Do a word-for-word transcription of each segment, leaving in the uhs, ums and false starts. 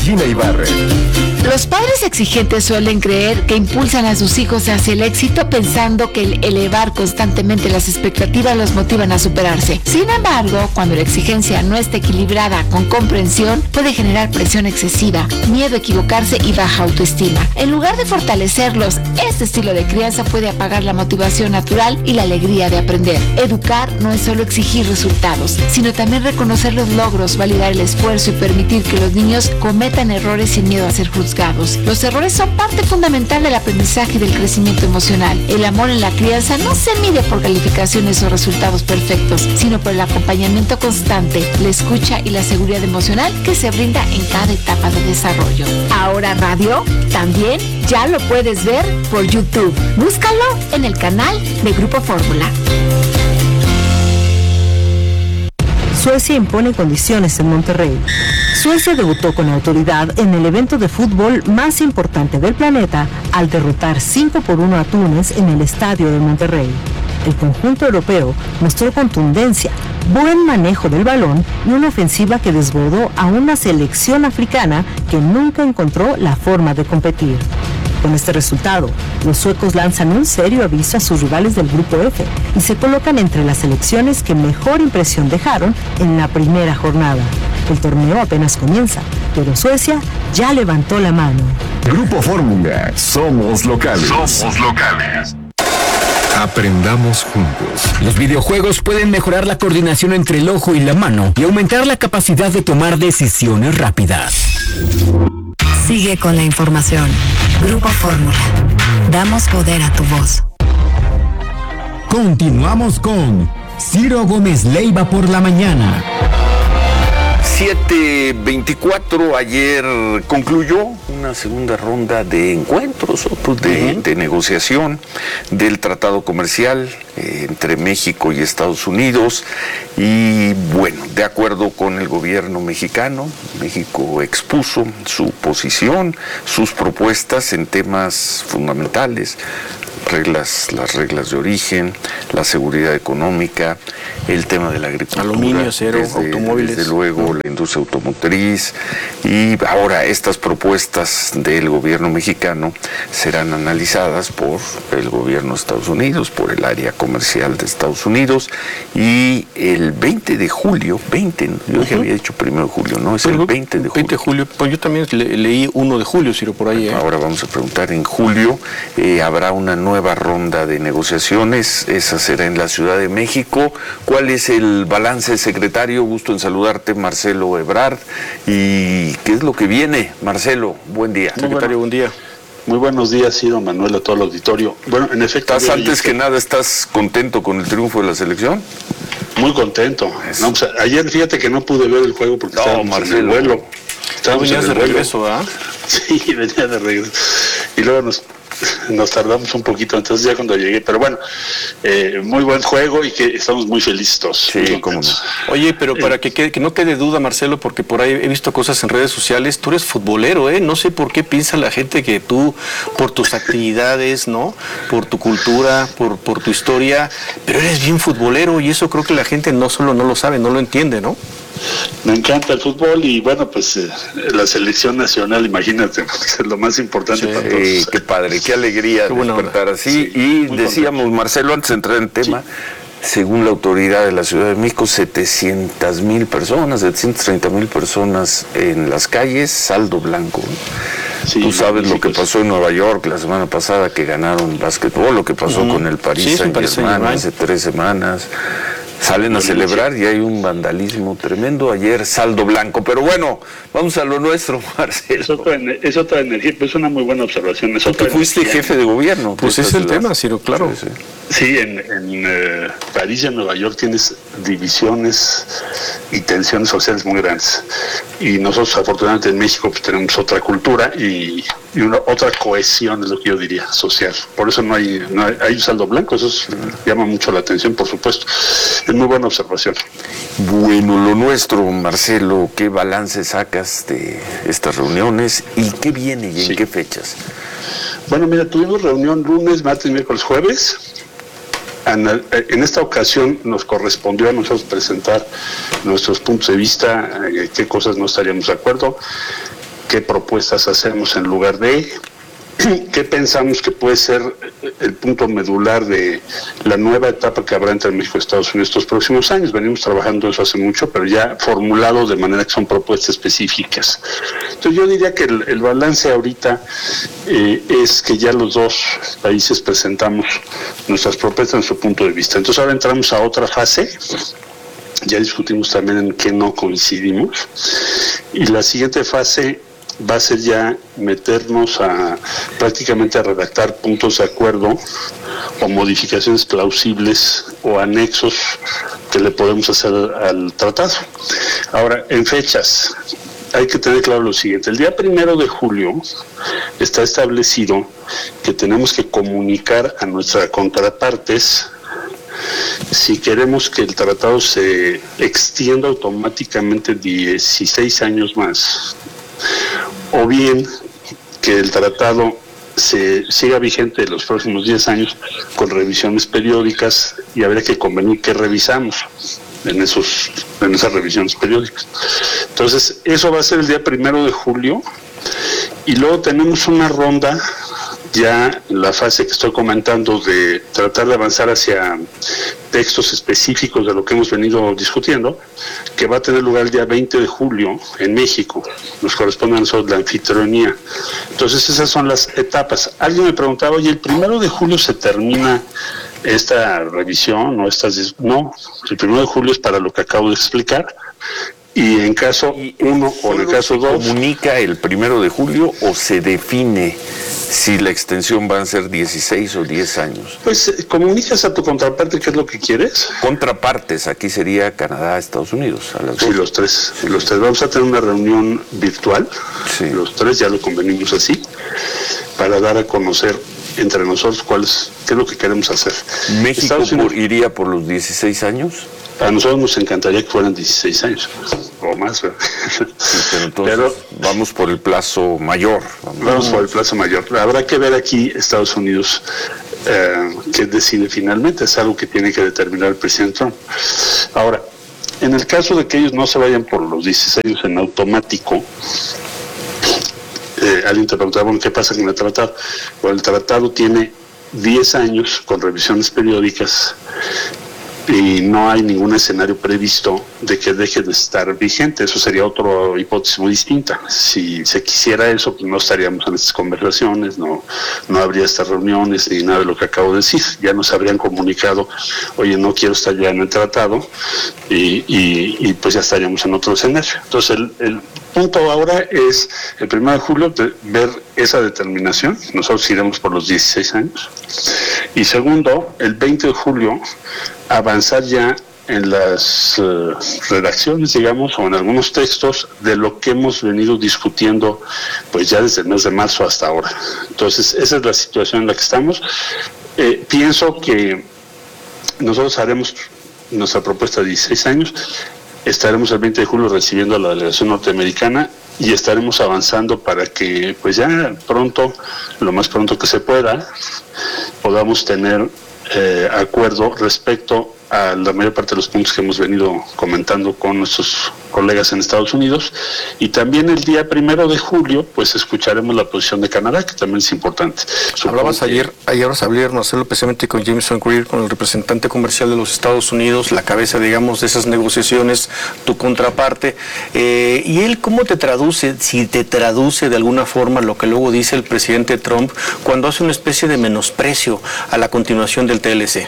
Gina Ibarra. Los padres exigentes suelen creer que impulsan a sus hijos hacia el éxito pensando que el elevar constantemente las expectativas los motivan a superarse. Sin embargo, cuando la exigencia no está equilibrada con comprensión, puede generar presión excesiva, miedo a equivocarse y baja autoestima. En lugar de fortalecerlos, este estilo de crianza puede apagar la motivación natural y la alegría de aprender. Educar no es solo exigir resultados, sino también reconocer los logros, validar el esfuerzo y permitir que los niños cometan errores sin miedo a ser juzgados. Los errores son parte fundamental del aprendizaje y del crecimiento emocional. El amor en la crianza no se mide por calificaciones o resultados perfectos, sino por el acompañamiento constante, la escucha y la seguridad emocional que se brinda en cada etapa de desarrollo. Ahora Radio también ya lo puedes ver por YouTube. Búscalo en el canal de Grupo Fórmula. Suecia impone condiciones en Monterrey. Suecia debutó con autoridad en el evento de fútbol más importante del planeta al derrotar cinco por uno a Túnez en el estadio de Monterrey. El conjunto europeo mostró contundencia, buen manejo del balón y una ofensiva que desbordó a una selección africana que nunca encontró la forma de competir. Con este resultado, los suecos lanzan un serio aviso a sus rivales del Grupo F y se colocan entre las selecciones que mejor impresión dejaron en la primera jornada. El torneo apenas comienza, pero Suecia ya levantó la mano. Grupo Fórmula, somos locales. Somos locales. Aprendamos juntos. Los videojuegos pueden mejorar la coordinación entre el ojo y la mano y aumentar la capacidad de tomar decisiones rápidas. Sigue con la información. Grupo Fórmula. Damos poder a tu voz. Continuamos con Ciro Gómez Leiva por la mañana. siete veinticuatro, ayer concluyó una segunda ronda de encuentros, otros de, de negociación del tratado comercial eh, entre México y Estados Unidos. Y bueno, de acuerdo con el gobierno mexicano, México expuso su posición, sus propuestas en temas fundamentales. Reglas, las reglas de origen, la seguridad económica, el tema de la agricultura, aluminio, acero, desde, automóviles, desde luego la industria automotriz, y ahora estas propuestas del gobierno mexicano serán analizadas por el gobierno de Estados Unidos, por el área comercial de Estados Unidos, y el veinte de julio, veinte, yo uh-huh. había dicho primero de julio, no, es el veinte de julio. veinte de julio, pues yo también le, leí uno de julio, Ciro, por ahí. ¿eh? Ahora vamos a preguntar, en julio eh, habrá una nueva nueva ronda de negociaciones, esa será en la Ciudad de México. ¿Cuál es el balance, secretario? Gusto en saludarte, Marcelo Ebrard. ¿Y qué es lo que viene, Marcelo? Buen día. Secretario, bueno. Buen día. Muy buenos días, Ciro, Manuel, a todo el auditorio. Bueno, en efecto... ¿Estás antes que nada, estás contento con el triunfo de la selección? Muy contento. No, pues, ayer fíjate que no pude ver el juego porque no, estábamos Marcelo. en el vuelo. Estábamos venías en el de vuelo. regreso, ¿ah? Sí, venía de regreso. Y luego nos... nos tardamos un poquito, entonces ya cuando llegué, pero bueno, eh, muy buen juego y que estamos muy felices todos. Sí, cómo no. Oye, pero para que, quede, que no quede duda, Marcelo, porque por ahí he visto cosas en redes sociales, tú eres futbolero, ¿eh? No sé por qué piensa la gente que tú, por tus actividades, ¿no? Por tu cultura, por, por tu historia, pero eres bien futbolero y eso creo que la gente no solo no lo sabe, no lo entiende, ¿no? Me encanta el fútbol y bueno, pues eh, la selección nacional, imagínate, es lo más importante sí, para todos. Sí, qué padre, qué alegría qué despertar así. Sí, y decíamos, contento. Marcelo, antes de entrar en tema, sí. según la autoridad de la Ciudad de México, setecientas mil personas, setecientas treinta mil personas en las calles, saldo blanco. Sí, Tú sabes lo que pasó en Nueva York la semana pasada, que ganaron básquetbol, lo que pasó uh-huh. con el París sí, Saint-Germain hace tres semanas. Salen a celebrar y hay un vandalismo tremendo. Ayer saldo blanco, pero bueno, vamos a lo nuestro, Marcelo. Es otra, es otra energía, pues es una muy buena observación. Es Porque fuiste energía. jefe de gobierno. Pues es el tema, Ciro, claro. Sí, sí. sí en, en eh, París y en Nueva York tienes divisiones y tensiones sociales muy grandes. Y nosotros, afortunadamente, en México pues tenemos otra cultura y, y una otra cohesión, es lo que yo diría, social. Por eso no hay, no hay, hay un saldo blanco, eso es, llama mucho la atención, por supuesto. Es muy buena observación. Bueno, lo nuestro, Marcelo, ¿qué balance sacas de estas reuniones y qué viene y en sí. qué fechas? Bueno, mira, tuvimos reunión lunes, martes, miércoles, jueves. En esta ocasión nos correspondió a nosotros presentar nuestros puntos de vista, qué cosas no estaríamos de acuerdo. qué propuestas hacemos en lugar de, qué pensamos que puede ser el punto medular de la nueva etapa que habrá entre México y Estados Unidos estos próximos años. Venimos trabajando eso hace mucho, pero ya formulado de manera que son propuestas específicas. Entonces yo diría que el, el balance ahorita eh, es que ya los dos países presentamos nuestras propuestas, nuestro punto de vista. Entonces ahora entramos a otra fase. Ya discutimos también en qué no coincidimos. Y la siguiente fase va a ser ya meternos a prácticamente a redactar puntos de acuerdo o modificaciones plausibles o anexos que le podemos hacer al tratado. Ahora, en fechas, hay que tener claro lo siguiente. El día primero de julio está establecido que tenemos que comunicar a nuestras contrapartes si queremos que el tratado se extienda automáticamente dieciséis años más, o bien que el tratado se siga vigente los próximos diez años con revisiones periódicas, y habría que convenir qué revisamos en esos en esas revisiones periódicas. Entonces, eso va a ser el día primero de julio, y luego tenemos una ronda ya en la fase que estoy comentando de tratar de avanzar hacia textos específicos de lo que hemos venido discutiendo, que va a tener lugar el día veinte de julio en México. Nos corresponde a nosotros la anfitrionía. Entonces esas son las etapas. Alguien me preguntaba, oye, ¿el primero de julio se termina esta revisión o estas? No, el primero de julio es para lo que acabo de explicar. Y en caso uno o en el caso dos, ¿comunica el primero de julio o se define si la extensión van a ser dieciséis o diez años? Pues comunicas a tu contraparte qué es lo que quieres. Contrapartes, aquí sería Canadá, Estados Unidos, a las dos. Sí, los tres, sí. los tres. Vamos a tener una reunión virtual, sí. Los tres, ya lo convenimos así, para dar a conocer entre nosotros cuál es, qué es lo que queremos hacer. ¿México por, iría por los dieciséis años? A nosotros nos encantaría que fueran dieciséis años, o más, ¿verdad? Sí, pero entonces pero, vamos por el plazo mayor. Vamos, vamos por el plazo mayor. Habrá que ver aquí Estados Unidos eh, qué decide finalmente. Es algo que tiene que determinar el presidente Trump. Ahora, en el caso de que ellos no se vayan por los dieciséis años en automático, eh, alguien te preguntaba, bueno, ¿qué pasa con el tratado? Bueno, el tratado tiene diez años con revisiones periódicas, y no hay ningún escenario previsto de que deje de estar vigente. Eso sería otra hipótesis muy distinta. Si se quisiera eso, pues no estaríamos en estas conversaciones, no, no habría estas reuniones ni nada de lo que acabo de decir. Ya nos habrían comunicado, oye, no quiero estar ya en el tratado, y, y, y pues ya estaríamos en otro escenario. Entonces el, el punto ahora es el primero de julio de ver esa determinación. Nosotros iremos por los dieciséis años. Y segundo, el veinte de julio avanzar ya en las uh, redacciones, digamos, o en algunos textos de lo que hemos venido discutiendo pues ya desde el mes de marzo hasta ahora. Entonces esa es la situación en la que estamos. Eh, pienso que nosotros haremos nuestra propuesta de dieciséis años, estaremos el veinte de julio recibiendo a la delegación norteamericana y estaremos avanzando para que pues ya pronto, lo más pronto que se pueda, podamos tener eh, acuerdo respecto a la mayor parte de los puntos que hemos venido comentando con nuestros colegas en Estados Unidos. Y también el día primero de julio pues escucharemos la posición de Canadá, que también es importante. Hablabas que... ayer, ayer vas a hablar, Marcelo, precisamente con Jameson Greer, con el representante comercial de los Estados Unidos, la cabeza, digamos, de esas negociaciones, tu contraparte, eh, y él cómo te traduce, si te traduce de alguna forma lo que luego dice el presidente Trump cuando hace una especie de menosprecio a la continuación del T L C.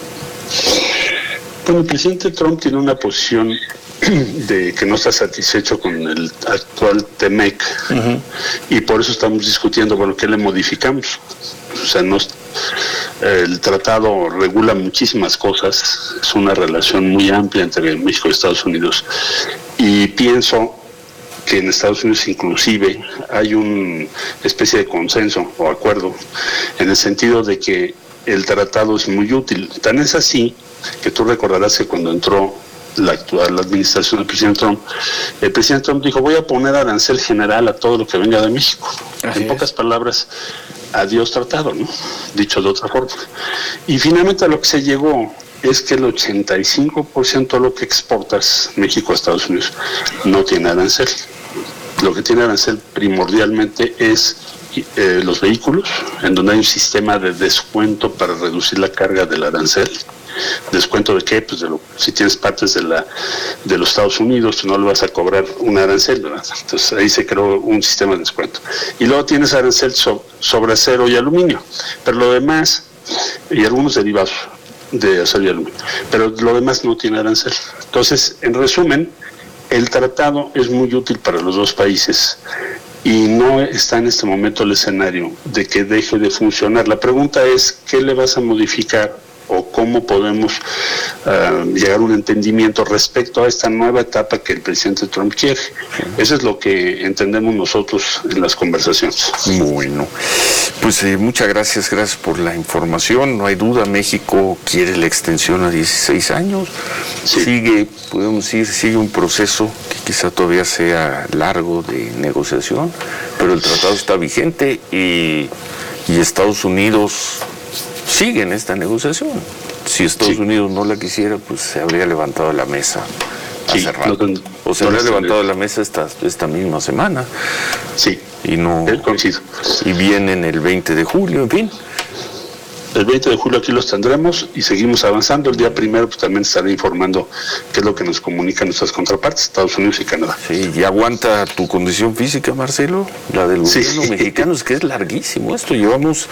Bueno, el presidente Trump tiene una posición de que no está satisfecho con el actual T M E C, uh-huh. y por eso estamos discutiendo, bueno, ¿qué le modificamos? O sea, no, el tratado regula muchísimas cosas, es una relación muy amplia entre México y Estados Unidos, y pienso que en Estados Unidos inclusive hay una especie de consenso o acuerdo en el sentido de que el tratado es muy útil. Tan es así que tú recordarás que cuando entró la actual administración del presidente Trump, el presidente Trump dijo, voy a poner arancel general a todo lo que venga de México. Así en pocas es. palabras, adiós tratado, ¿no? Dicho de otra forma. Y finalmente a lo que se llegó es que el ochenta y cinco por ciento de lo que exportas México a Estados Unidos no tiene arancel. lo que tiene arancel primordialmente es eh, los vehículos, en donde hay un sistema de descuento para reducir la carga del arancel. ¿Descuento de qué? Pues de lo, si tienes partes de la de los Estados Unidos, no le vas a cobrar un arancel, ¿verdad? Entonces ahí se creó un sistema de descuento. Y luego tienes arancel so, sobre acero y aluminio, pero lo demás, y algunos derivados de acero y aluminio, pero lo demás no tiene arancel. Entonces, en resumen, el tratado es muy útil para los dos países y no está en este momento el escenario de que deje de funcionar. La pregunta es, ¿qué le vas a modificar o cómo podemos uh, llegar a un entendimiento respecto a esta nueva etapa que el presidente Trump quiere? Eso es lo que entendemos nosotros en las conversaciones. Bueno, pues eh, muchas gracias, gracias por la información. No hay duda, México quiere la extensión a dieciséis años. Sí. Sigue, podemos decir, sigue un proceso que quizá todavía sea largo de negociación, pero el tratado está vigente y, y Estados Unidos sigue en esta negociación. Si Estados sí. Unidos no la quisiera, pues se habría levantado la mesa hace sí, rato. No, o se no habría levantado la mesa esta, esta misma semana. Sí. Y no. Coincido. Y vienen el veinte de julio, en fin. El veinte de julio aquí los tendremos y seguimos avanzando. El día primero pues también estaré informando qué es lo que nos comunican nuestras contrapartes, Estados Unidos y Canadá. Sí, ¿y aguanta tu condición física, Marcelo? La del gobierno sí. mexicano, es que es larguísimo esto. Llevamos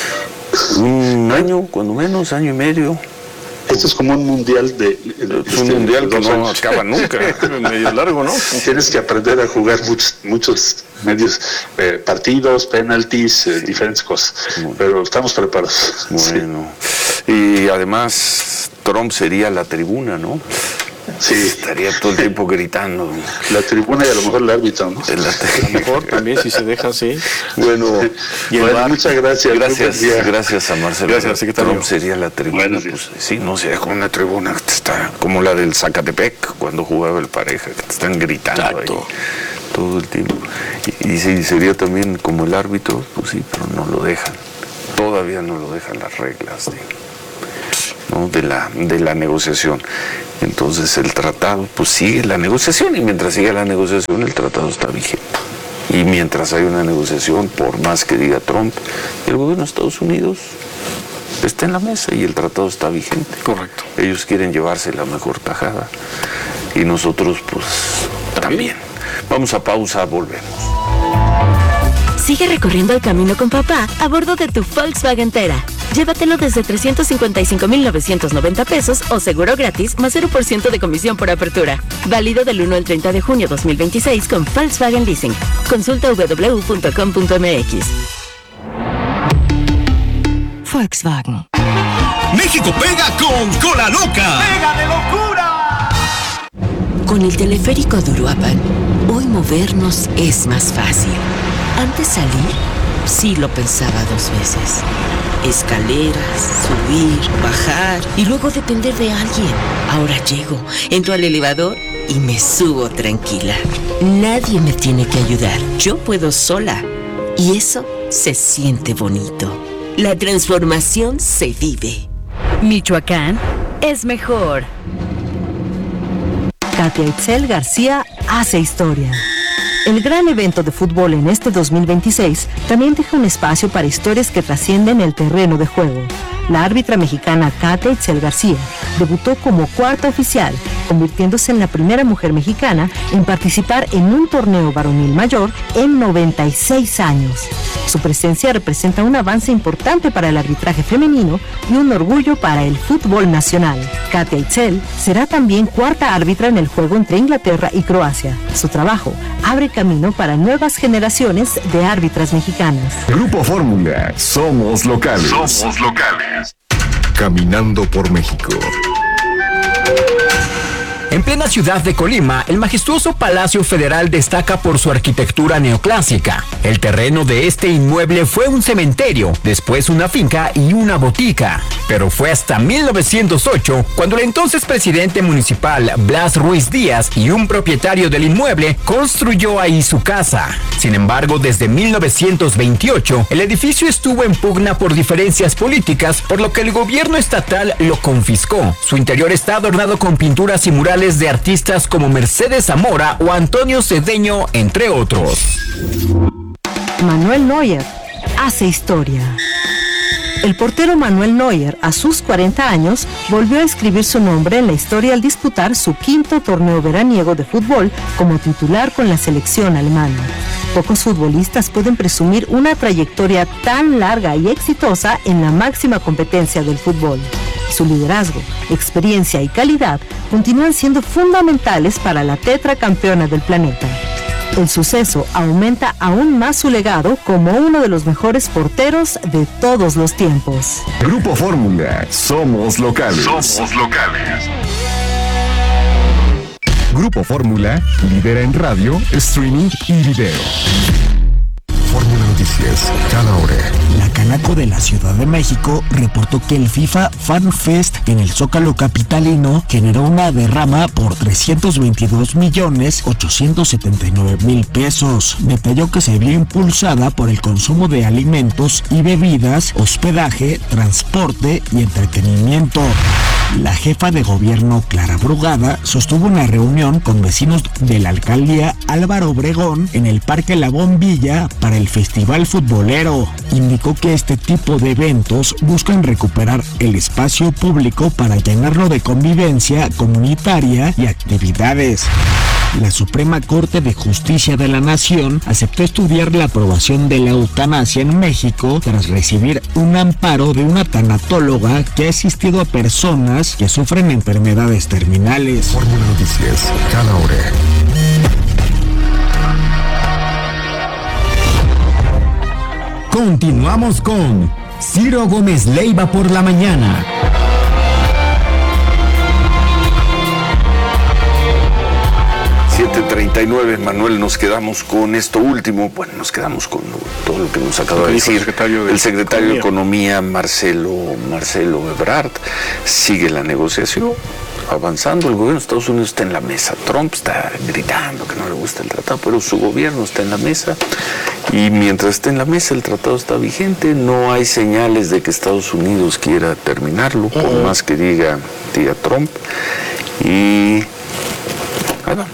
un año, cuando menos, año y medio. Esto es como un mundial de... de es un mundial que no años. acaba nunca, medio largo, ¿no? Tienes que aprender a jugar muchos, muchos medios, eh, partidos, penaltis, eh, sí. diferentes cosas, bueno. pero estamos preparados. Bueno, sí. Y además Trump sería la tribuna, ¿no? Sí. Estaría todo el tiempo gritando. La tribuna y a lo mejor el árbitro, ¿no? La a lo mejor también, si se deja así. Bueno, y bueno muchas gracias. Gracias, gracias a Marcelo. Gracias, secretario. Trump sería la tribuna. Pues, sí, no sería como una tribuna que está como la del Zacatepec, cuando jugaba el Pareja, que te están gritando Exacto. ahí todo el tiempo. Y, y sí, sería también como el árbitro, pues sí, pero no lo dejan. Todavía no lo dejan las reglas de, ¿no? de, la, de la negociación. Entonces el tratado pues sigue la negociación y mientras sigue la negociación el tratado está vigente. Y mientras hay una negociación, por más que diga Trump, el gobierno de Estados Unidos está en la mesa y el tratado está vigente. Correcto. Ellos quieren llevarse la mejor tajada y nosotros pues también. Vamos a pausa, volvemos. Sigue recorriendo el camino con papá a bordo de tu Volkswagen Tera. Llévatelo desde trescientos cincuenta y cinco mil novecientos noventa pesos o seguro gratis más cero por ciento de comisión por apertura. Válido del uno al treinta de junio dos mil veintiséis con Volkswagen Leasing. Consulta doble u doble u doble u punto com punto m x. Volkswagen. México pega con Cola Loca. ¡Pega de locura! Con el teleférico de Uruapan, hoy movernos es más fácil. Antes salir, sí lo pensaba dos veces. Escaleras, subir, bajar y luego depender de alguien. Ahora llego, entro al elevador y me subo tranquila. Nadie me tiene que ayudar, yo puedo sola. Y eso se siente bonito. La transformación se vive. Michoacán es mejor. Katia Itzel García hace historia. El gran evento de fútbol en este dos mil veintiséis también deja un espacio para historias que trascienden el terreno de juego. La árbitra mexicana Katia Itzel García debutó como cuarta oficial, convirtiéndose en la primera mujer mexicana en participar en un torneo varonil mayor en noventa y seis años. Su presencia representa un avance importante para el arbitraje femenino y un orgullo para el fútbol nacional. Katia Itzel será también cuarta árbitra en el juego entre Inglaterra y Croacia. Su trabajo abre camino para nuevas generaciones de árbitras mexicanas. Grupo Fórmula, somos locales. Somos locales. Caminando por México. En plena ciudad de Colima, el majestuoso Palacio Federal destaca por su arquitectura neoclásica. El terreno de este inmueble fue un cementerio, después una finca y una botica. Pero fue hasta mil novecientos ocho cuando el entonces presidente municipal Blas Ruiz Díaz y un propietario del inmueble construyó ahí su casa. Sin embargo, desde mil novecientos veintiocho, el edificio estuvo en pugna por diferencias políticas, por lo que el gobierno estatal lo confiscó. Su interior está adornado con pinturas y murales documentales de artistas como Mercedes Zamora o Antonio Cedeño, entre otros. Manuel Neuer hace historia. El portero Manuel Neuer, a sus cuarenta años, volvió a escribir su nombre en la historia al disputar su quinto torneo veraniego de fútbol como titular con la selección alemana. Pocos futbolistas pueden presumir una trayectoria tan larga y exitosa en la máxima competencia del fútbol. Su liderazgo, experiencia y calidad continúan siendo fundamentales para la tetracampeona del planeta. El suceso aumenta aún más su legado como uno de los mejores porteros de todos los tiempos. Grupo Fórmula, somos locales. Somos locales. Grupo Fórmula, lidera en radio, streaming y video. Fórmula Noticias, cada hora. La Canaco de la Ciudad de México reportó que el FIFA Fan Fest en el Zócalo capitalino generó una derrama por trescientos veintidós millones ochocientos setenta y nueve mil pesos. Detalló que se vio impulsada por el consumo de alimentos y bebidas, hospedaje, transporte y entretenimiento. La jefa de gobierno, Clara Brugada, sostuvo una reunión con vecinos de la alcaldía Álvaro Obregón en el Parque La Bombilla para el Festival Futbolero. Indicó que este tipo de eventos buscan recuperar el espacio público para llenarlo de convivencia comunitaria y actividades. La Suprema Corte de Justicia de la Nación aceptó estudiar la aprobación de la eutanasia en México tras recibir un amparo de una tanatóloga que ha asistido a personas que sufren enfermedades terminales. Fórmula Noticias, cada hora. Continuamos con Ciro Gómez Leiva por la mañana. siete treinta y nueve, Manuel, nos quedamos con esto último, bueno, nos quedamos con todo lo que nos acaba de decir el secretario de, el secretario de Economía, Marcelo, Marcelo Ebrard. Sigue la negociación, avanzando, el gobierno de Estados Unidos está en la mesa, Trump está gritando que no le gusta el tratado, pero su gobierno está en la mesa, y mientras esté en la mesa el tratado está vigente, no hay señales de que Estados Unidos quiera terminarlo, por uh-huh. más que diga, diga Trump, y ahí va.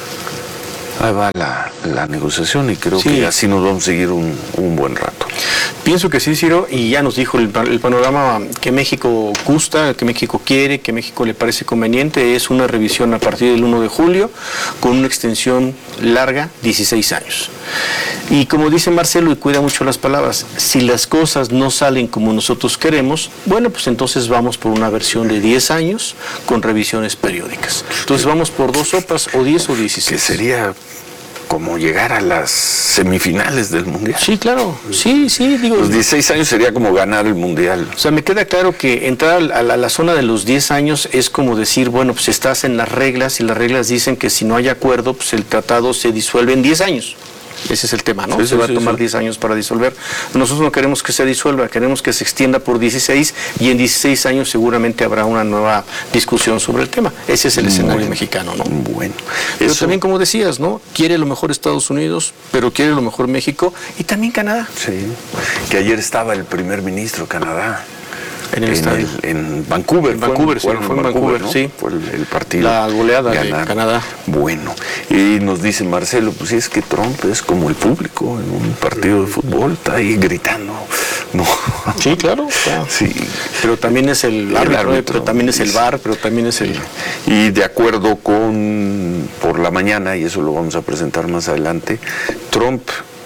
Ahí va la, la negociación y creo sí. que así nos vamos a seguir un, un buen rato. Pienso que sí, Ciro, y ya nos dijo el, el panorama que México gusta, que México quiere, que México le parece conveniente, es una revisión a partir del uno de julio con una extensión larga, dieciséis años. Y como dice Marcelo, y cuida mucho las palabras, si las cosas no salen como nosotros queremos, bueno, pues entonces vamos por una versión de diez años con revisiones periódicas. Entonces vamos por dos sopas, o diez o dieciséis. Que sería como llegar a las semifinales del Mundial. Sí, claro, sí, sí. Digo, los dieciséis años sería como ganar el Mundial. O sea, me queda claro que entrar a la, a la zona de los diez años es como decir, bueno, pues estás en las reglas y las reglas dicen que si no hay acuerdo, pues el tratado se disuelve en diez años. Ese es el tema, ¿no? Sí, se sí, va sí, a tomar sí. diez años para disolver. Nosotros no queremos que se disuelva, queremos que se extienda por dieciséis y en dieciséis años seguramente habrá una nueva discusión sobre el tema. Ese es el bueno, escenario mexicano, ¿no? Bueno. Pero Eso... también, como decías, ¿no? Quiere lo mejor Estados Unidos, pero quiere lo mejor México y también Canadá. Sí, que ayer estaba el primer ministro de Canadá. En el en, estadio. El, en Vancouver. En Vancouver, fue, sí, fue, fue en Vancouver, ¿no? sí. Fue el, el partido. La goleada ganar. de Canadá. Bueno, y nos dice Marcelo, pues es que Trump es como el público en un partido de fútbol, está ahí gritando. No. Sí, claro. Está. Sí. Pero también es el, el árbitro, árbitro, pero también es el V A R, pero también es el... Y de acuerdo con, por la mañana, y eso lo vamos a presentar más adelante, Trump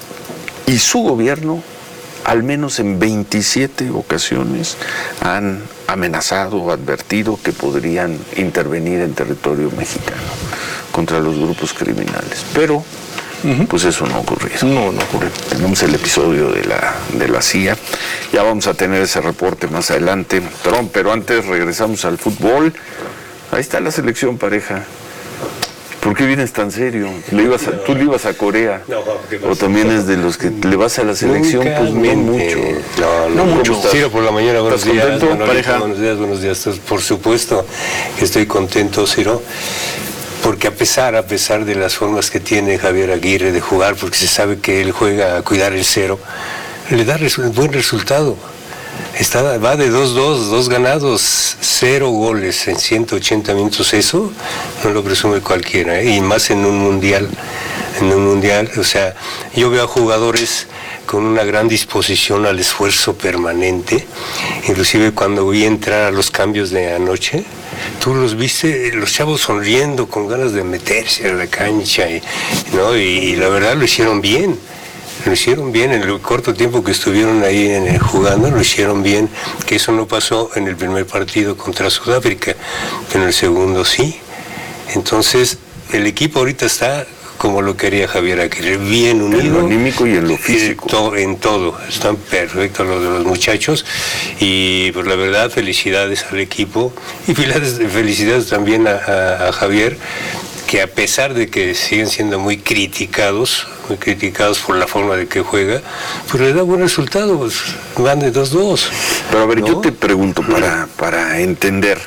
y su gobierno, al menos en veintisiete ocasiones, han amenazado o advertido que podrían intervenir en territorio mexicano contra los grupos criminales. Pero, uh-huh. pues eso no ocurrió. No, no ocurrió. Tenemos el episodio de la, de la C I A. Ya vamos a tener ese reporte más adelante, Trump, pero antes regresamos al fútbol. Ahí está la selección pareja. ¿Por qué vienes tan serio? ¿Le ibas a, ¿Tú le ibas a Corea? No, ¿o también es de los que le vas a la selección? Nunca pues no mucho. No, no, no mucho. Ciro, por la mañana, buenos días. Contento, pareja? Buenos días, buenos días. Por supuesto que estoy contento, Ciro, porque a pesar, a pesar de las formas que tiene Javier Aguirre de jugar, porque se sabe que él juega a cuidar el cero, le da resu- buen resultado. Está, va de dos dos, dos ganados, cero goles en ciento ochenta minutos. Eso no lo presume cualquiera, ¿eh? Y más en un mundial. En un mundial, o sea, yo veo a jugadores con una gran disposición al esfuerzo permanente. Inclusive cuando vi entrar a los cambios de anoche, tú los viste, los chavos sonriendo, con ganas de meterse a la cancha, y, ¿no? y, y la verdad lo hicieron bien. Lo hicieron bien en el corto tiempo que estuvieron ahí en el, jugando, lo hicieron bien, que eso no pasó en el primer partido contra Sudáfrica, pero en el segundo sí. Entonces, el equipo ahorita está como lo quería Javier Aguirre, bien unido. En lo anímico y en lo físico. En, to, en todo, están perfectos los de los muchachos, y pues la verdad, felicidades al equipo, y felicidades también a, a, a Javier, que a pesar de que siguen siendo muy criticados, muy criticados por la forma de que juega, pues le da buen resultado, pues van de dos dos. Pero a ver, ¿no? yo te pregunto para, para entender,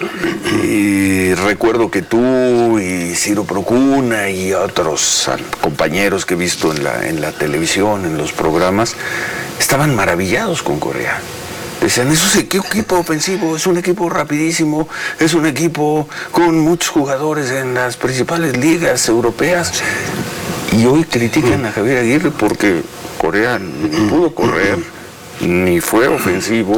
y recuerdo que tú y Ciro Procuna y otros compañeros que he visto en la, en la televisión, en los programas, estaban maravillados con Correa. Decían, eso es un equipo ofensivo, es un equipo rapidísimo, es un equipo con muchos jugadores en las principales ligas europeas. Y hoy critican a Javier Aguirre porque Correa ni pudo correr, ni fue ofensivo.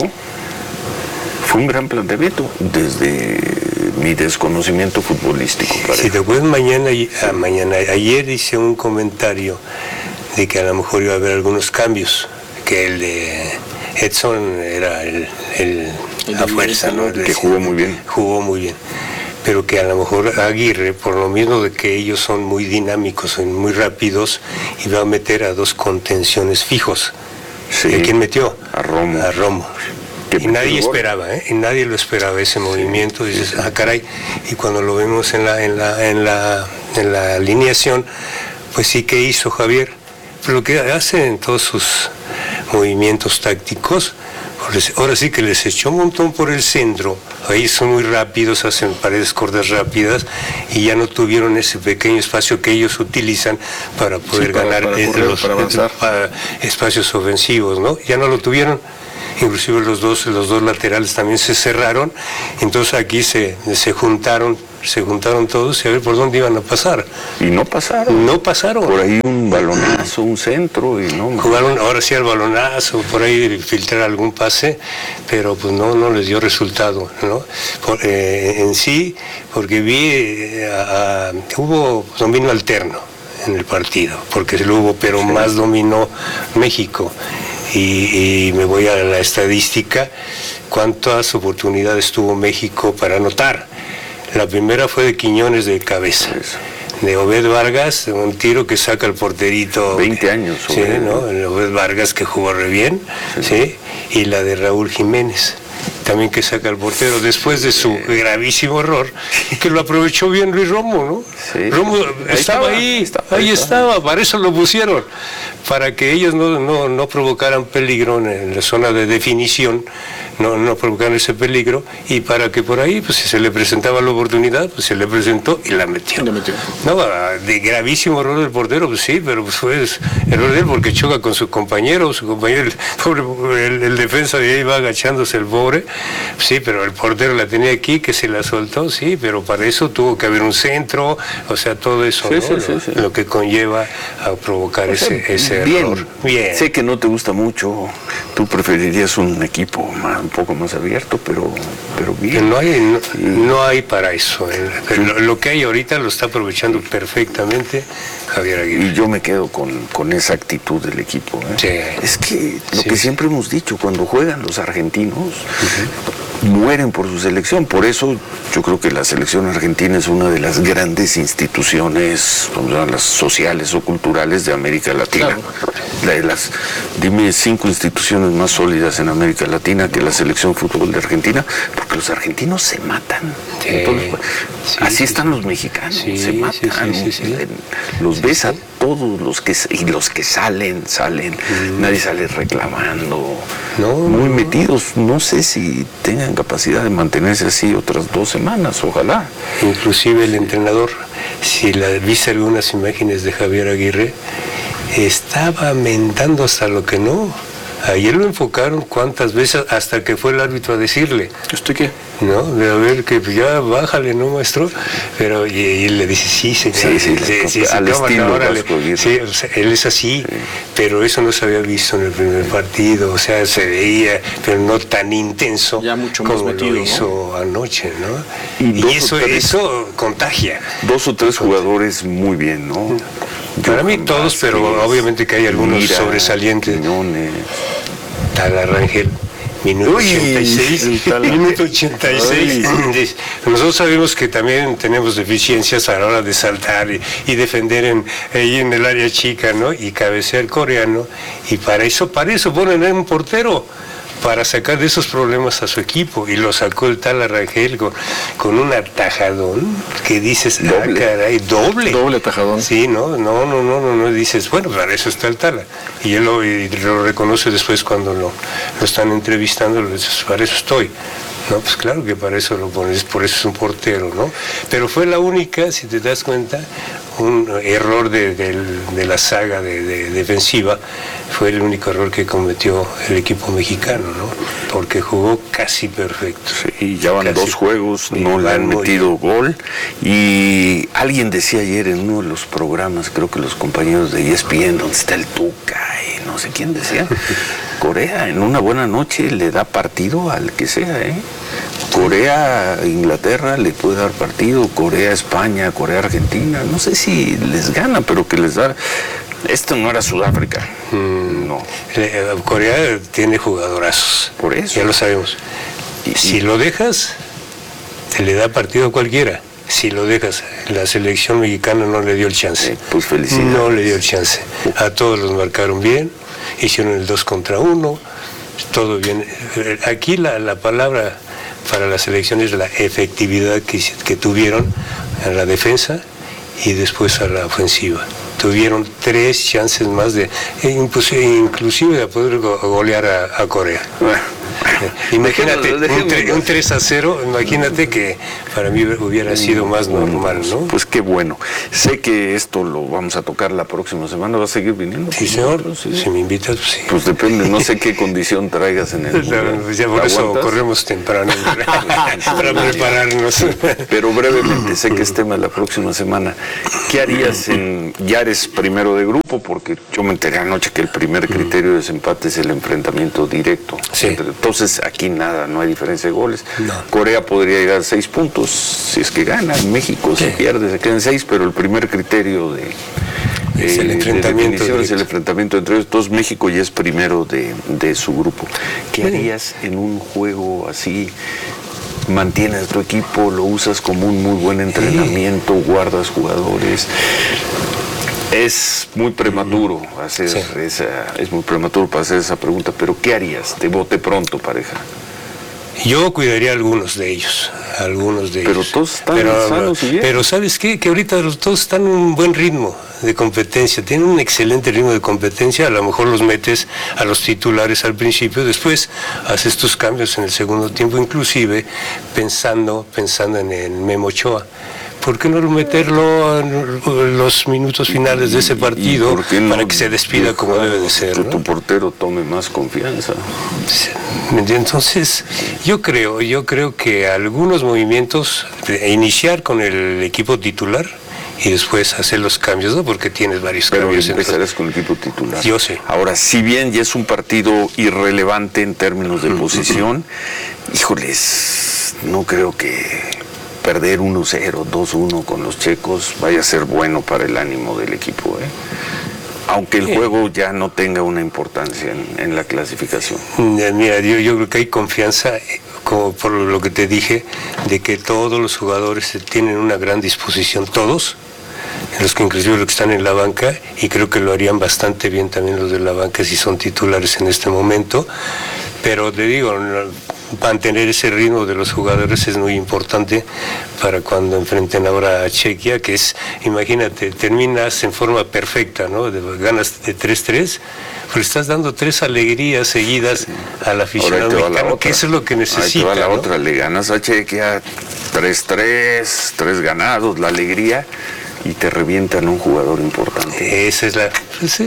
Fue un gran planteamiento desde mi desconocimiento futbolístico. Si te acuerdas, mañana, mañana, ayer hice un comentario de que a lo mejor iba a haber algunos cambios, que el de Edson era el, el, el la fuerza, ¿no? Que jugó muy bien. Jugó muy bien. Pero que a lo mejor Aguirre, por lo mismo de que ellos son muy dinámicos, son muy rápidos, iba a meter a dos contenciones fijos. Sí. ¿Y quién metió? A Romo. A Romo. Y nadie esperaba, ¿eh? Y nadie lo esperaba ese movimiento. Sí. Dices, ah, caray. Y cuando lo vemos en la, en la, en la, en la alineación, pues sí, ¿qué hizo Javier? Pues lo que hace en todos sus movimientos tácticos, ahora sí que les echó un montón por el centro, ahí son muy rápidos, hacen paredes cortas rápidas, y ya no tuvieron ese pequeño espacio que ellos utilizan para poder sí, para, ganar para correr, los para avanzar. Para espacios ofensivos, ¿no? Ya no lo tuvieron. Inclusive los dos, los dos laterales también se cerraron, entonces aquí se, se juntaron, se juntaron todos y a ver por dónde iban a pasar. Y no pasaron. No pasaron. Por ahí un balonazo, un centro y no. Jugaron ahora sí al balonazo, por ahí filtrar algún pase, pero pues no, no les dio resultado, ¿no? Por, eh, en sí, porque vi, eh, a, a, hubo dominio alterno en el partido, porque se lo hubo, pero sí. Más dominó México. Y, y me voy a la estadística, cuántas oportunidades tuvo México para anotar. La primera fue de Quiñones de cabeza, de Obed Vargas, un tiro que saca el porterito. veinte años. Sí, ¿no? El Obed Vargas, que jugó re bien, sí. ¿Sí? Y la de Raúl Jiménez, también que saca el portero, después de su sí. gravísimo error, que lo aprovechó bien Luis Romo, ¿no? Sí. Romo ahí estaba ahí, estaba, ahí estaba, estaba, para eso lo pusieron, para que ellos no, no, no provocaran peligro en la zona de definición, no, no provocaran ese peligro, y para que por ahí, pues si se le presentaba la oportunidad, pues se le presentó y la metió. La metió. No, de gravísimo error del portero, pues sí, pero pues fue error de él porque choca con su compañero, su compañero, el, pobre, el, el defensa de ahí va agachándose el pobre, sí, pero el portero la tenía aquí, que se la soltó, sí, pero para eso tuvo que haber un centro, o sea, todo eso, sí, ¿no? sí, lo, sí, sí. lo que conlleva a provocar o sea, ese, ese bien, error. Bien. Sé que no te gusta mucho, tú preferirías un equipo más, un poco más abierto, pero, pero bien. No hay, no, no hay para eso. ¿eh? Pero lo, lo que hay ahorita lo está aprovechando perfectamente Javier Aguirre. Y yo me quedo con, con esa actitud del equipo. ¿eh? Sí. Es que lo sí, que sí. siempre hemos dicho, cuando juegan los argentinos, uh-huh. mueren por su selección. Por eso yo creo que la selección argentina es una de las grandes instituciones, vamos a las sociales o culturales de América Latina. Claro. La de las, dime cinco instituciones más sólidas en América Latina que la selección fútbol de Argentina, porque los argentinos se matan. Sí. Los, sí, así sí, están los mexicanos, sí, se matan. Sí, sí, sí, sí. Los sí, ves sí. a todos los que y los que salen, salen, mm. nadie sale reclamando, no, muy no. metidos. No sé si tengan capacidad de mantenerse así otras dos semanas, ojalá. Inclusive el entrenador, si la viste algunas imágenes de Javier Aguirre, estaba mentando hasta lo que no. Ayer lo enfocaron cuántas veces hasta que fue el árbitro a decirle. ¿Usted qué? No, de a ver que ya bájale, ¿no, maestro? Pero y, y él le dice, sí, señor. Sí, sí, sí, sí, sí, al sí, estilo órale. Sí, o sea, él es así, sí. Pero eso no se había visto en el primer partido, o sea, se veía, pero no tan intenso ya mucho más como metido, lo hizo ¿no? anoche, ¿no? Y, y eso, tres, eso contagia. Dos o tres jugadores muy bien, ¿no? Para Yo mí todos, pero es, obviamente que hay algunos Mira, sobresalientes. Quiñones. Talarrangel. Minuto Uy, ochenta y seis. Minuto ochenta y seis. Ay. Nosotros sabemos que también tenemos deficiencias a la hora de saltar y, y defender en, ahí en el área chica, ¿no? Y cabecear coreano. Y para eso, para eso ponen a un portero, para sacar de esos problemas a su equipo, y lo sacó el tal Arrangel con, con un atajadón que dices, doble. Ah, caray, doble. Doble atajadón. Sí, no, no, no, no, no, no, dices, bueno, para eso está el Tala. Y él lo, y lo reconoce después cuando lo, lo están entrevistando, le dices, para eso estoy. No, pues claro que para eso lo pones, por eso es un portero, ¿no? Pero fue la única, si te das cuenta, un error de, de, de la saga de, de defensiva, fue el único error que cometió el equipo mexicano, ¿no? Porque jugó casi perfecto. Sí, ya van casi, dos juegos, no le han metido gol. Y alguien decía ayer en uno de los programas, creo que los compañeros de E S P N, donde está el Tuca y no sé quién decía, Corea en una buena noche le da partido al que sea, ¿eh? Corea, Inglaterra le puede dar partido, Corea, España, Corea, Argentina, no sé si les gana, pero que les da. Esto no era Sudáfrica, mm, no. Corea tiene jugadorazos, por eso. Ya lo sabemos. Y, si y... lo dejas, te le da partido a cualquiera. Si lo dejas, la selección mexicana no le dio el chance. Eh, pues felicidades. No le dio el chance. A todos los marcaron bien, hicieron el dos contra uno, todo bien. Aquí la, la palabra para la selección es la efectividad que, que tuvieron en la defensa y después a la ofensiva. Tuvieron tres chances más de, inclusive de poder golear a, a Corea. Bueno, imagínate, un, un tres a cero, imagínate que para mí hubiera sido más normal, ¿no? Pues qué bueno. Sé que esto lo vamos a tocar la próxima semana, ¿va a seguir viniendo? Sí, señor, ¿sí? Si me invitas, pues sí. Pues depende, no sé qué condición traigas en el... Pues ya por eso ¿aguantas? Corremos temprano para prepararnos. Pero brevemente, sé que es tema de la próxima semana. ¿Qué harías en... ya eres primero de grupo? Porque yo me enteré anoche que el primer criterio de desempate es el enfrentamiento directo. Sí. Entonces aquí nada, no hay diferencia de goles. No. Corea podría llegar a seis puntos si es que gana. México sí. Se pierde, se quedan seis, pero el primer criterio de, es eh, el enfrentamiento de es el enfrentamiento entre ellos. Entonces México ya es primero de, de su grupo. ¿Qué harías en un juego así? ¿Mantienes tu equipo? ¿Lo usas como un muy buen entrenamiento? ¿Guardas jugadores? Es muy prematuro hacer sí. esa, es muy prematuro para hacer esa pregunta, pero ¿qué harías de bote pronto, pareja? Yo cuidaría a algunos de ellos, algunos de pero ellos. Todos están pero sanos y bien. Pero ¿sabes qué? Que ahorita todos están en un buen ritmo de competencia, tienen un excelente ritmo de competencia, a lo mejor los metes a los titulares al principio, después haces tus cambios en el segundo tiempo, inclusive pensando, pensando en el Memo Ochoa. ¿Por qué no meterlo en los minutos finales de ese partido no, para que se despida como debe de ser? Que ¿no? tu portero tome más confianza. Entonces, yo creo, yo creo que algunos movimientos, iniciar con el equipo titular y después hacer los cambios, ¿no? Porque tienes varios Pero cambios. Pero empezarás con el equipo titular. Yo sé. Ahora, si bien ya es un partido irrelevante en términos de posición, híjoles, no creo que perder uno cero, dos uno con los checos vaya a ser bueno para el ánimo del equipo, ¿eh? Aunque el juego ya no tenga una importancia en, en la clasificación. Mira, yo, yo creo que hay confianza, como por lo que te dije, de que todos los jugadores tienen una gran disposición, todos, los que inclusive los que están en la banca, y creo que lo harían bastante bien también los de la banca si son titulares en este momento, pero te digo, mantener ese ritmo de los jugadores es muy importante para cuando enfrenten ahora a Chequia, que es, imagínate, terminas en forma perfecta, ¿no? De, ganas de tres tres, pues estás dando tres alegrías seguidas al aficionado mexicano, que eso es lo que necesita. Ahí te va la ¿no? otra, le ganas a Chequia tres tres, tres ganados, la alegría, y te revientan un jugador importante. Esa es la... Pues,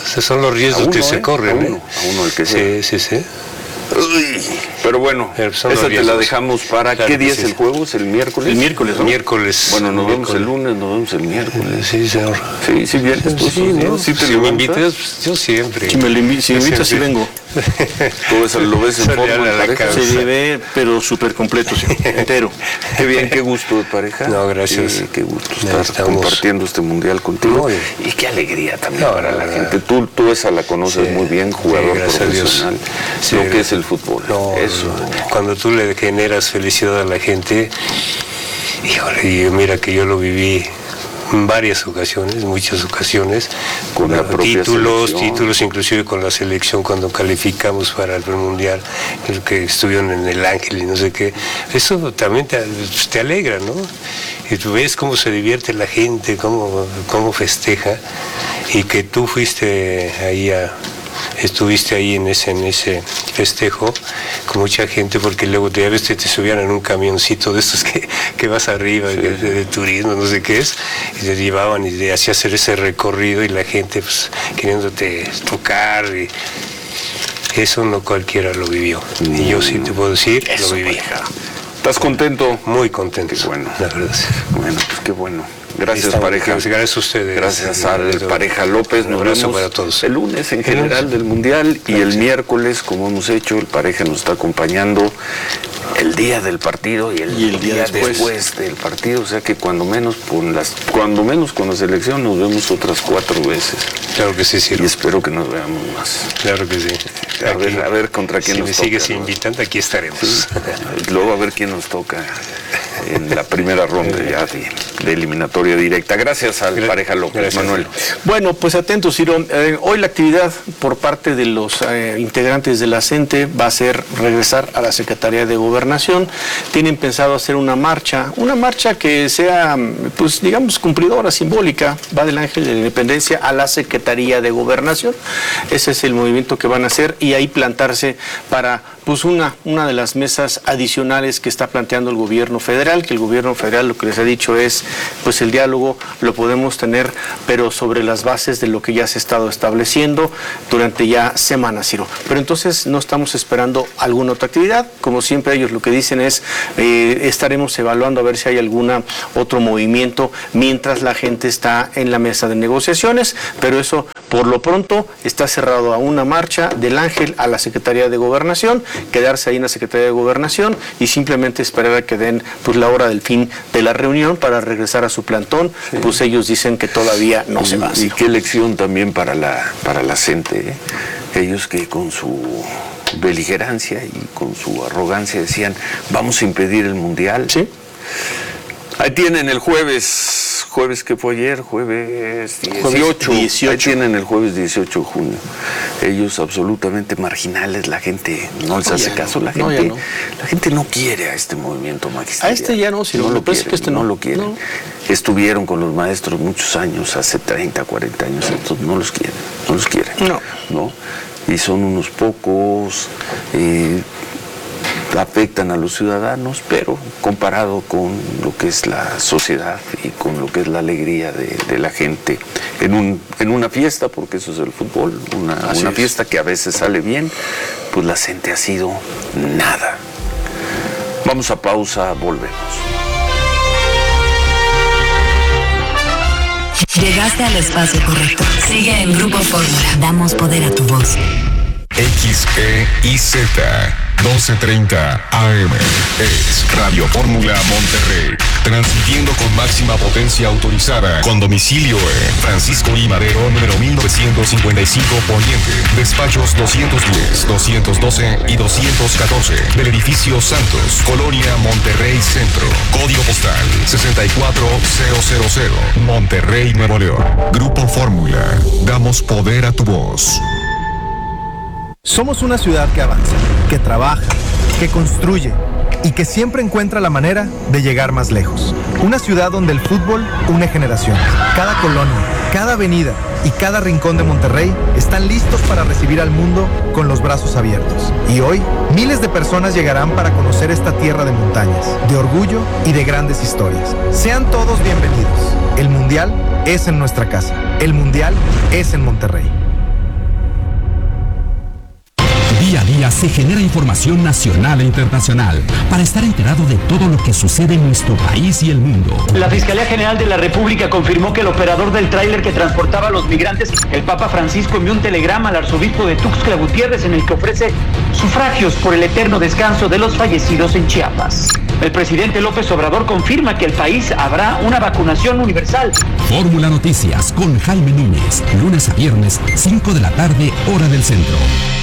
Esos son los riesgos uno, que se ¿eh? corren. A uno, ¿eh? a uno el que sea. Sí, sí, sí. Uy, pero bueno, esa te la dejamos para... Claro, ¿qué día sí. es el juego? ¿Es el miércoles? El miércoles, ¿no? Miércoles. Bueno, nos miércoles. vemos el lunes, nos vemos el miércoles. Sí, señor. Sí, sí vienes tú. Sí, ¿no? ¿Sí te si me invitas, pues, yo siempre. Si me lo invi si me invitas, sí vengo. ¿Tú ves, lo ves en forma de pareja? Se ve, pero súper completo, sí, entero. Qué bien, qué gusto de pareja. No, gracias. Sí, qué gusto estar Estamos... compartiendo este mundial contigo. No, y qué alegría también no, para la, la gente. Tú, tú esa la conoces sí, muy bien, jugador sí, profesional. Sí, lo que es el fútbol. No, eso. No. Cuando tú le generas felicidad a la gente, híjole, y mira que yo lo viví en varias ocasiones, muchas ocasiones, con la propia títulos, selección. títulos inclusive con la selección cuando calificamos para el mundial, que estuvieron en el Ángel y no sé qué, eso también te, te alegra, ¿no? Y tú ves cómo se divierte la gente, cómo, cómo festeja, y que tú fuiste ahí a... estuviste ahí en ese en ese festejo con mucha gente, porque luego te, te, te subían en un camioncito de estos que, que vas arriba, sí. de, de, de turismo, no sé qué es, y te llevaban y te hacía hacer ese recorrido y la gente pues queriéndote tocar, y eso no cualquiera lo vivió. Mm. Y yo sí te puedo decir, eso, lo viví. Pareja. ¿Estás contento? Muy contento. Qué bueno. La verdad. Bueno, pues qué bueno. Gracias, Estamos, pareja. Gracias a ustedes. Gracias al pareja López. Nos vemos para todos. El lunes en general del Mundial y el miércoles, como hemos hecho, el pareja nos está acompañando el día del partido y el, y el día, día después. después del partido. O sea que cuando menos con las, cuando menos con la selección nos vemos otras cuatro veces. Claro que sí, sí. Y espero que nos veamos más. Claro que sí. A aquí, ver, a ver contra quién si nos me toca. Si me sigues invitando, aquí estaremos. Sí. Luego a ver quién nos toca en la primera ronda ya de, de eliminatoria directa. Gracias al Gra pareja López. Gracias, Manuel. Bueno, pues atentos, Ciro. Eh, hoy la actividad por parte de los eh, integrantes de la CENTE va a ser regresar a la Secretaría de Gobernación. Tienen pensado hacer una marcha, una marcha que sea, pues digamos, cumplidora, simbólica, va del Ángel de la Independencia a la Secretaría de Gobernación. Ese es el movimiento que van a hacer y ahí plantarse para pues una, una de las mesas adicionales que está planteando el gobierno federal, que el gobierno federal lo que les ha dicho es, pues el diálogo lo podemos tener, pero sobre las bases de lo que ya se ha estado estableciendo durante ya semanas, Ciro. Pero entonces no estamos esperando alguna otra actividad, como siempre ellos lo que dicen es, eh, estaremos evaluando a ver si hay alguna otro movimiento mientras la gente está en la mesa de negociaciones, pero eso por lo pronto está cerrado a una marcha del Ángel a la Secretaría de Gobernación, quedarse ahí en la Secretaría de Gobernación y simplemente esperar a que den pues la hora del fin de la reunión para regresar a su plantón. Sí. Pues ellos dicen que todavía no y, se va. Y qué lección también para la para la CENTE, ¿eh? Ellos que con su beligerancia y con su arrogancia decían vamos a impedir el mundial. Sí. Ahí tienen el jueves, jueves que fue ayer, jueves dieciocho, dieciocho. Ahí tienen el jueves dieciocho de junio. Ellos absolutamente marginales, la gente no les hace no, caso, la gente, no, no. la gente no quiere a este movimiento magisterial. A este ya no, si no, no lo quieren, que este no. no lo quieren. No. Estuvieron con los maestros muchos años, hace treinta, cuarenta años, entonces no los quieren, no los quieren. No. ¿no? Y son unos pocos, eh, afectan a los ciudadanos, pero comparado con lo que es la sociedad y con lo que es la alegría de, de la gente en, un, en una fiesta, porque eso es el fútbol, una, una fiesta que a veces sale bien, pues la gente ha sido nada. Vamos a pausa, volvemos. Llegaste al espacio correcto. Sigue en Grupo Fórmula. Damos poder a tu voz. X E I Z doce treinta A M es Radio Fórmula Monterrey, transmitiendo con máxima potencia autorizada, con domicilio en Francisco I. Madero, número mil novecientos cincuenta y cinco Poniente, despachos doscientos diez, doscientos doce y doscientos catorce, del edificio Santos, Colonia Monterrey Centro, código postal sesenta y cuatro mil, Monterrey, Nuevo León. Grupo Fórmula, damos poder a tu voz. Somos una ciudad que avanza, que trabaja, que construye y que siempre encuentra la manera de llegar más lejos. Una ciudad donde el fútbol une generaciones. Cada colonia, cada avenida y cada rincón de Monterrey están listos para recibir al mundo con los brazos abiertos. Y hoy, miles de personas llegarán para conocer esta tierra de montañas, de orgullo y de grandes historias. Sean todos bienvenidos. El Mundial es en nuestra casa. El Mundial es en Monterrey. Día a día se genera información nacional e internacional para estar enterado de todo lo que sucede en nuestro país y el mundo. La Fiscalía General de la República confirmó que el operador del tráiler que transportaba a los migrantes, el Papa Francisco, envió un telegrama al arzobispo de Tuxtla Gutiérrez en el que ofrece sufragios por el eterno descanso de los fallecidos en Chiapas. El presidente López Obrador confirma que el país habrá una vacunación universal. Fórmula Noticias con Jaime Núñez, lunes a viernes, cinco de la tarde, hora del centro.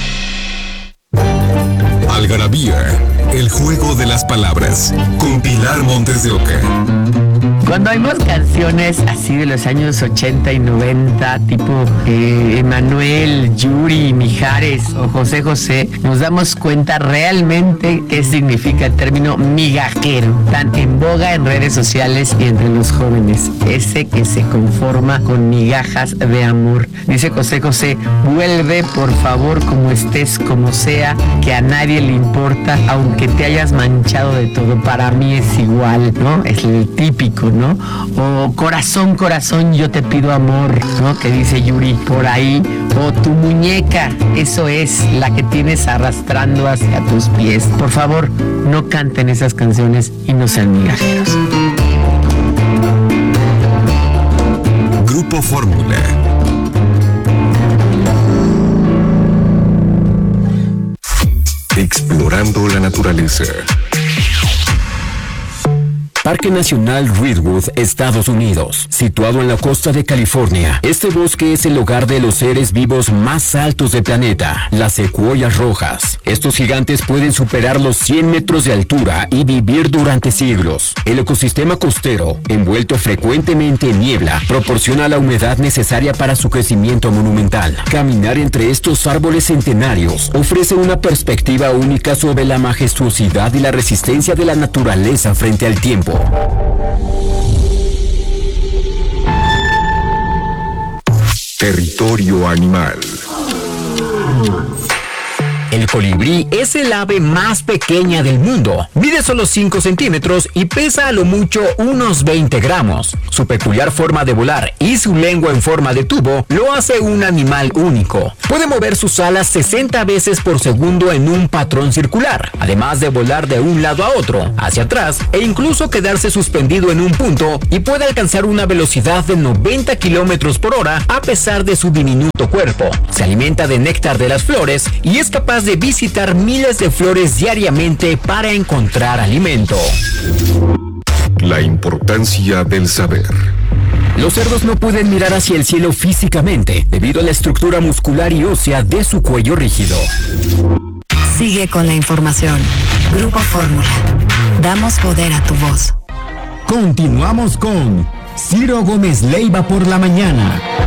Algarabía, el juego de las palabras, con Pilar Montes de Oca. Cuando oímos canciones así de los años ochenta y noventa, tipo eh, Emanuel, Yuri, Mijares o José José, nos damos cuenta realmente qué significa el término migajero, tan en boga en redes sociales y entre los jóvenes. Ese que se conforma con migajas de amor. Dice José José, vuelve por favor como estés, como sea, que a nadie le importa, aunque te hayas manchado de todo, para mí es igual, ¿no? Es el típico, ¿no? O corazón, corazón, yo te pido amor, ¿no? Que dice Yuri por ahí. O tu muñeca, eso es la que tienes arrastrando hacia tus pies. Por favor, no canten esas canciones y no sean migajeros. Grupo Fórmula. Explorando la naturaleza. Parque Nacional Redwood, Estados Unidos, situado en la costa de California. Este bosque es el hogar de los seres vivos más altos del planeta, las secuoyas rojas. Estos gigantes pueden superar los cien metros de altura y vivir durante siglos. El ecosistema costero, envuelto frecuentemente en niebla, proporciona la humedad necesaria para su crecimiento monumental. Caminar entre estos árboles centenarios ofrece una perspectiva única sobre la majestuosidad y la resistencia de la naturaleza frente al tiempo. Territorio animal. El colibrí es el ave más pequeña del mundo. Mide solo cinco centímetros y pesa a lo mucho unos veinte gramos. Su peculiar forma de volar y su lengua en forma de tubo lo hace un animal único. Puede mover sus alas sesenta veces por segundo en un patrón circular, además de volar de un lado a otro, hacia atrás e incluso quedarse suspendido en un punto, y puede alcanzar una velocidad de noventa kilómetros por hora a pesar de su diminuto cuerpo. Se alimenta de néctar de las flores y es capaz de visitar miles de flores diariamente para encontrar alimento. La importancia del saber. Los cerdos no pueden mirar hacia el cielo físicamente debido a la estructura muscular y ósea de su cuello rígido. Sigue con la información. Grupo Fórmula. Damos poder a tu voz. Continuamos con Ciro Gómez Leiva por la mañana.